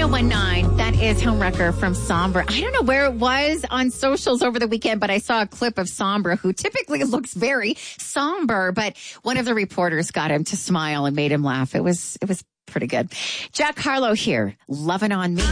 1019, that is Homewrecker from Sombra. I don't know where it was on socials over the weekend, but I saw a clip of Sombra, who typically looks very somber, but one of the reporters got him to smile and made him laugh. It was pretty good. Jack Harlow here, Lovin' on Me.